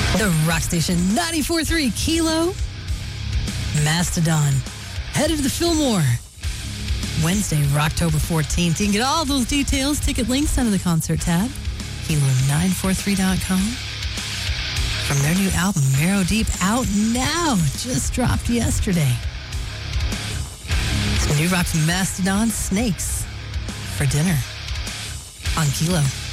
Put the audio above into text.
The Rock Station 94.3 Kilo. Mastodon. Headed to the Fillmore. Wednesday, October 14th. You can get all those details, ticket links under the concert tab. Kilo943.com. From their new album, Marrow Deep, out now. Just dropped yesterday. Some new rock from Mastodon, Snakes for dinner on Kilo.